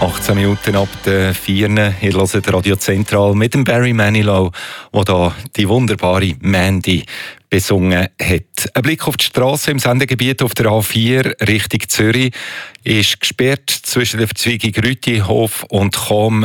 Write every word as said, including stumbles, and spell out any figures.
achtzehn Minuten ab der vier. Ihr hört Radio Zentral mit dem Barry Manilow, der da die wunderbare Mandy besungen hat. Ein Blick auf die Strasse im Sendegebiet auf der A vier Richtung Zürich ist gesperrt zwischen der Verzweigung Rütihof und Cham